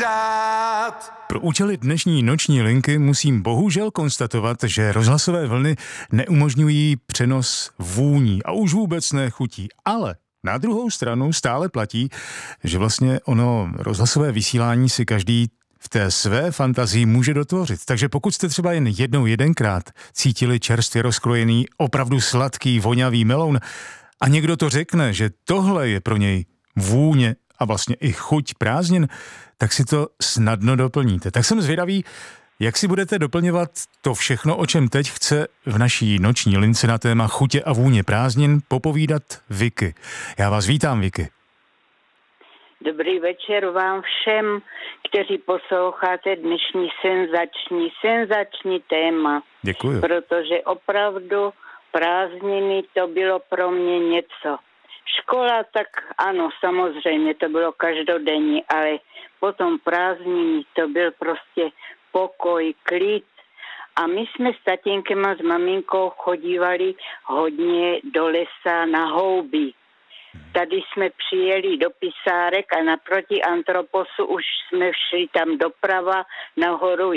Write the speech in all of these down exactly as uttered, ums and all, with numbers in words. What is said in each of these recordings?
dát. Pro účely dnešní noční linky musím bohužel konstatovat, že rozhlasové vlny neumožňují přenos vůní a už vůbec ne chutí. Ale na druhou stranu stále platí, že vlastně ono rozhlasové vysílání si každý v té své fantazii může dotvořit. Takže pokud jste třeba jen jednou jedenkrát cítili čerstvě rozkrojený, opravdu sladký, vonavý meloun a někdo to řekne, že tohle je pro něj vůně a vlastně i chuť prázdnin, tak si to snadno doplníte. Tak jsem zvědavý, jak si budete doplňovat to všechno, o čem teď chce v naší noční lince na téma chutě a vůně prázdnin popovídat Vicky. Já vás vítám, Vicky. Dobrý večer vám všem, kteří posloucháte dnešní senzační, senzační téma. Děkuji. Protože opravdu prázdniny to bylo pro mě něco. Škola, tak ano, samozřejmě, to bylo každodenní, ale potom prázdniny to byl prostě pokoj, klid. A my jsme s tatínkem a s maminkou chodívali hodně do lesa na houby. Tady jsme přijeli do Pisárek a naproti Antroposu už jsme šli tam doprava nahoru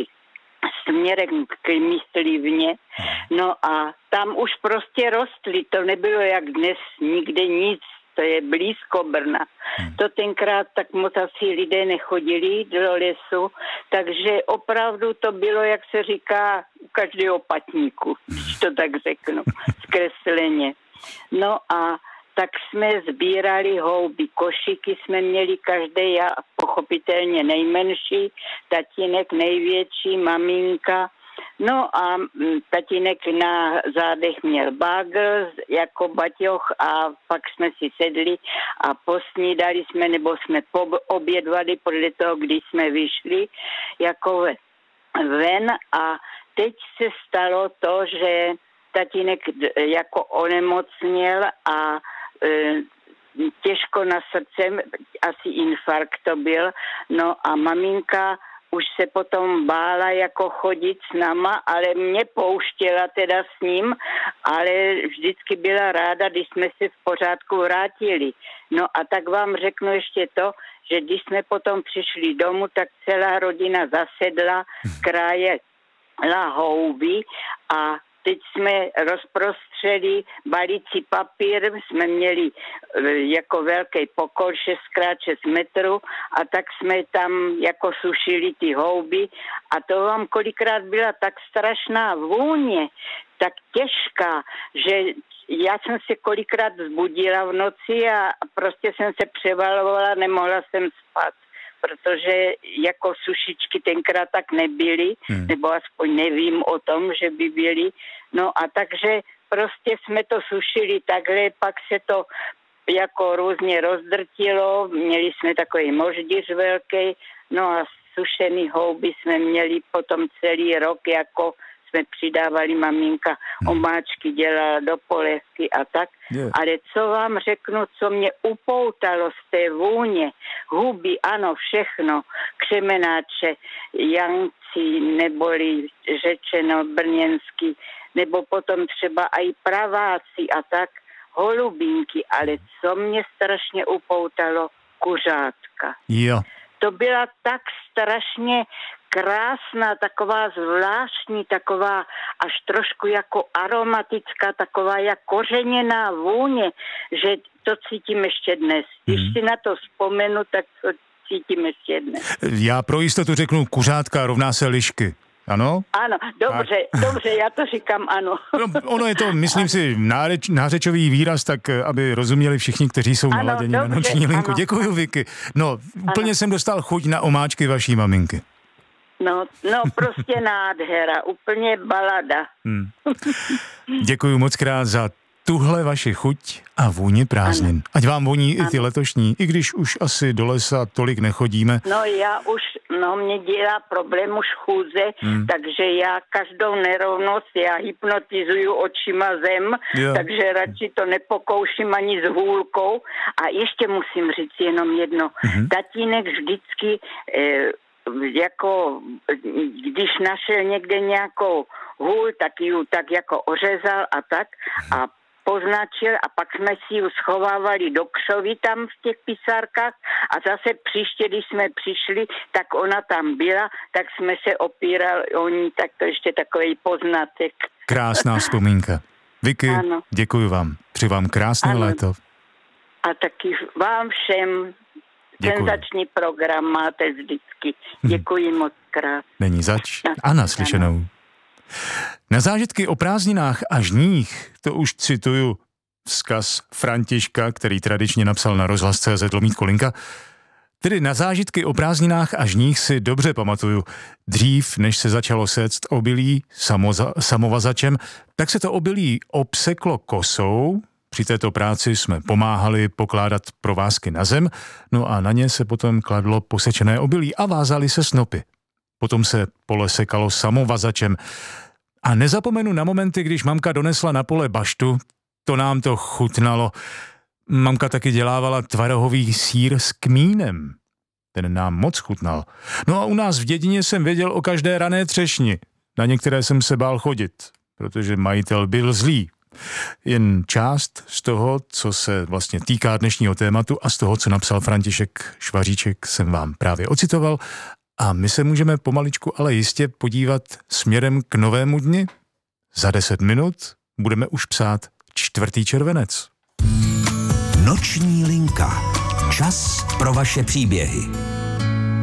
směrem k Myslivně. No a tam už prostě rostly, to nebylo jak dnes, nikde nic, to je blízko Brna. To tenkrát tak moc asi lidé nechodili do lesu, takže opravdu to bylo, jak se říká, u každého patníku, když to tak řeknu, zkresleně. No a tak jsme sbírali houby, košíky jsme měli každé, já pochopitelně nejmenší, tatínek největší, maminka. No a tatínek na zádech měl bagl jako baťoch a pak jsme si sedli a posnídali jsme, nebo jsme obědvali podle toho, kdy jsme vyšli jako ven. A teď se stalo to, že tatínek jako onemocněl a e, těžko na srdce, asi infarkt to byl, no a maminka už se potom bála jako chodit s náma, ale mě pouštěla teda s ním, ale vždycky byla ráda, když jsme se v pořádku vrátili. No a tak vám řeknu ještě to, že když jsme potom přišli domů, tak celá rodina zasedla, krájela houby a teď jsme rozprostřeli balící papír, jsme měli jako velký pokol šest krát šest metrů a tak jsme tam jako sušili ty houby a to vám kolikrát byla tak strašná vůně, tak těžká, že já jsem se kolikrát vzbudila v noci a prostě jsem se převalovala, nemohla jsem spát, protože jako sušičky tenkrát tak nebyly, hmm. nebo aspoň nevím o tom, že by byly. No a takže prostě jsme to sušili takhle, pak se to jako různě rozdrtilo, měli jsme takový moždíř velký, no a sušený houby jsme měli potom celý rok, jako jsme přidávali, maminka omáčky dělala do polévky a tak. Yeah. Ale co vám řeknu, co mě upoutalo z té vůně, huby, ano, všechno, křemenáče, janci, neboli řečeno brněnský, nebo potom třeba i praváci a tak, holubínky, ale co mě strašně upoutalo, kuřátka. Jo. To byla tak strašně krásná, taková zvláštní, taková až trošku jako aromatická, taková jak kořeněná vůně, že to cítím ještě dnes. Když si na to vzpomenu, tak to cítím ještě dnes. Já pro jistotu řeknu, kuřátka rovná se lišky. Ano? Ano, dobře, a... dobře, já to říkám ano. No, ono je to, myslím si, náreč, nářečový výraz, tak aby rozuměli všichni, kteří jsou ano, naladěni dobře, na noční linku. Ano. Děkuju, Vicky. No, úplně ano. Jsem dostal chuť na omáčky vaší maminky. No, no prostě nádhera, úplně balada. Hmm. Děkuju moc krát za tuhle vaši chuť a vůni prázdnin. Ano. Ať vám voní ano. I ty letošní, i když už asi do lesa tolik nechodíme. No já už, no mě dělá problém už chůze, hmm. takže já každou nerovnost, já hypnotizuju očima zem, jo. takže radši to nepokouším ani s hůlkou. A ještě musím říct jenom jedno. Hmm. Tatínek vždycky, eh, jako, když našel někde nějakou hůl, tak ji tak jako ořezal a tak a po označil a pak jsme si ji schovávali do křovy tam v těch pisárkách a zase příště, když jsme přišli, tak ona tam byla, tak jsme se opírali o ní, tak to ještě takový poznatek. Krásná vzpomínka. Vicky, ano. Děkuji vám. Přeji vám krásné ano. léto. A taky vám všem. Děkuji. Senzační program máte vždycky. Děkuji moc krát. Není zač. A naslyšenou. Na zážitky o prázdninách a žních, to už cituju vzkaz Františka, který tradičně napsal na rozhlas tečka cé zet lomítko Kolinka. Tedy na zážitky o prázdninách a žních si dobře pamatuju. Dřív, než se začalo séct obilí samoza, samovazačem, tak se to obilí obseklo kosou. Při této práci jsme pomáhali pokládat provázky na zem, no a na ně se potom kladlo posečené obilí a vázaly se snopy. Potom se pole sekalo samovazačem. A nezapomenu na momenty, když mamka donesla na pole baštu, to nám to chutnalo. Mamka taky dělávala tvarohový sýr s kmínem. Ten nám moc chutnal. No a u nás v dědině jsem věděl o každé rané třešni. Na některé jsem se bál chodit, protože majitel byl zlý. Jen část z toho, co se vlastně týká dnešního tématu a z toho, co napsal František Švaříček, jsem vám právě ocitoval a my se můžeme pomaličku, ale jistě podívat směrem k novému dni. Za deset minut budeme už psát čtvrtý červenec. Noční linka. Čas pro vaše příběhy.